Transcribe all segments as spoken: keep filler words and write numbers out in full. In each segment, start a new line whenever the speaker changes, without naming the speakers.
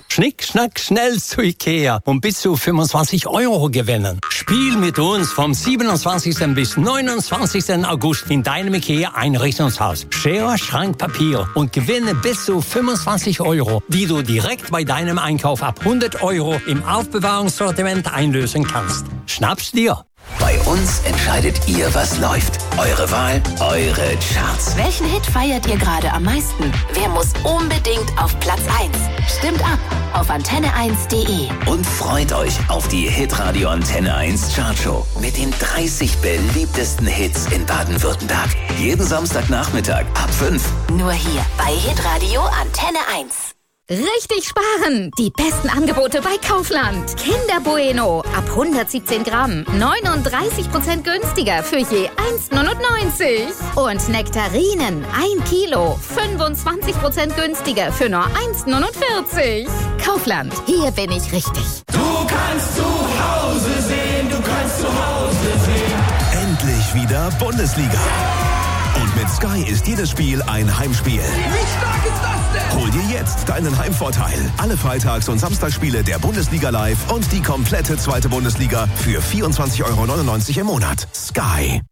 Schnick, schnack, schnell zu Ikea und bis zu fünfundzwanzig Euro gewinnen. Spiel mit uns vom siebenundzwanzigsten bis neunundzwanzigsten August in deinem Ikea-Einrichtungshaus. Schere, Schrank, Papier und gewinne bis zu fünfundzwanzig Euro, die du direkt bei deinem Einkauf ab hundert Euro im Aufbewahrungssortiment einlösen kannst. Schnapp's dir!
Bei uns entscheidet ihr, was läuft. Eure Wahl, eure Charts.
Welchen Hit feiert ihr gerade am meisten? Wer muss unbedingt auf Platz eins? Stimmt ab auf antenne eins punkt de.
Und freut euch auf die Hitradio Antenne eins Chartshow mit den dreißig beliebtesten Hits in Baden-Württemberg. Jeden Samstagnachmittag ab fünf.
Nur hier bei Hitradio Antenne eins. Richtig sparen! Die besten Angebote bei Kaufland. Kinder Bueno ab hundertsiebzehn Gramm. neununddreißig Prozent günstiger für je eins neunundneunzig. Und Nektarinen ein Kilo. fünfundzwanzig Prozent günstiger für nur eins neunundvierzig. Kaufland, hier bin ich richtig.
Du kannst zu Hause sehen, du kannst zu Hause sehen.
Endlich wieder Bundesliga. Und mit Sky ist jedes Spiel ein Heimspiel.
Wie stark ist das denn?
Hol dir jetzt deinen Heimvorteil. Alle Freitags- und Samstagsspiele der Bundesliga live und die komplette zweite Bundesliga für vierundzwanzig Euro neunundneunzig im Monat. Sky.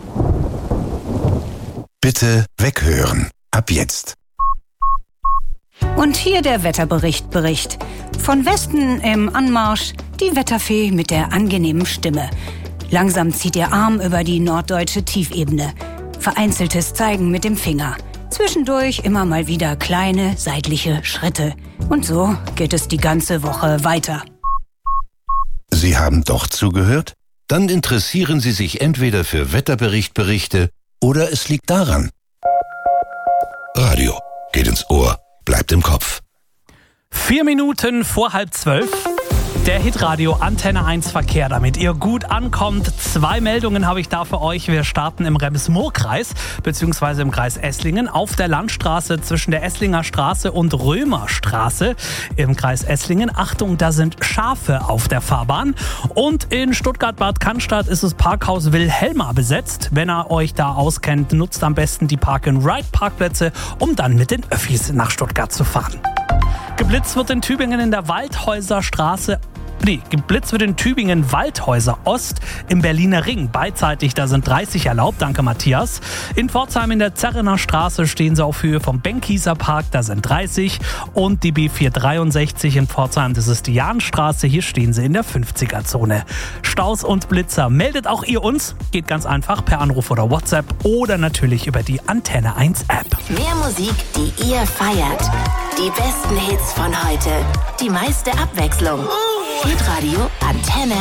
Bitte weghören. Ab jetzt.
Und hier der Wetterbericht Bericht. Von Westen im Anmarsch die Wetterfee mit der angenehmen Stimme. Langsam zieht ihr Arm über die norddeutsche Tiefebene. Vereinzeltes Zeigen mit dem Finger. Zwischendurch immer mal wieder kleine, seitliche Schritte. Und so geht es die ganze Woche weiter.
Sie haben doch zugehört? Dann interessieren Sie sich entweder für Wetterberichtberichte oder es liegt daran. Radio geht ins Ohr, bleibt im Kopf.
Vier Minuten vor halb zwölf. Der Hitradio Antenne eins Verkehr, damit ihr gut ankommt. Zwei Meldungen habe ich da für euch. Wir starten im Rems-Murr-Kreis, beziehungsweise im Kreis Esslingen, auf der Landstraße zwischen der Esslinger Straße und Römerstraße im Kreis Esslingen. Achtung, da sind Schafe auf der Fahrbahn. Und in Stuttgart-Bad Cannstatt ist das Parkhaus Wilhelma besetzt. Wenn ihr euch da auskennt, nutzt am besten die Park-and-Ride-Parkplätze, um dann mit den Öffis nach Stuttgart zu fahren. Geblitzt wird in Tübingen in der Waldhäuser Straße. Nee, geblitzt wird in Tübingen Waldhäuser Ost im Berliner Ring. Beidseitig, da sind dreißig erlaubt, danke Matthias. In Pforzheim in der Zerrener Straße stehen sie auf Höhe vom Benkieser Park, da sind dreißig. Und die B vierhundertdreiundsechzig in Pforzheim, das ist die Jahnstraße, hier stehen sie in der fünfziger-Zone. Staus und Blitzer, meldet auch ihr uns. Geht ganz einfach per Anruf oder WhatsApp oder natürlich über die Antenne eins App.
Mehr Musik, die ihr feiert. Die besten Hits von heute. Die meiste Abwechslung. Hitradio Antenne